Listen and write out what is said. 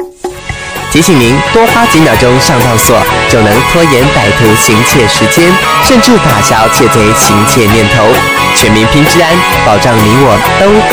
提醒您多花几秒钟上套所，就能拖延歹徒行窃时间，甚至打消窃贼行窃念头。全民拼治安，保障你我都